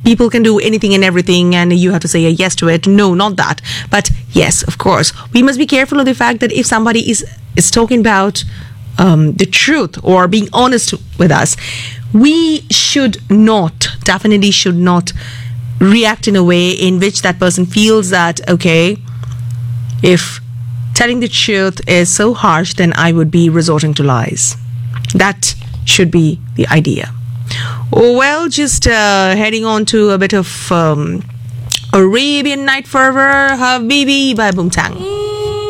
people can do anything and everything and you have to say a yes to it. No, not that. But yes, of course, we must be careful of the fact that if somebody is talking about the truth or being honest with us, we definitely should not react in a way in which that person feels that, okay, if telling the truth is so harsh, then I would be resorting to lies. That should be the idea. Well, just heading on to a bit of Arabian Night Fervor, Habibi by Boomtang.